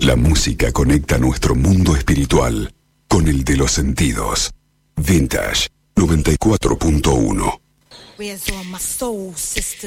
La música conecta nuestro mundo espiritual con el de los sentidos. Vintage 94.1.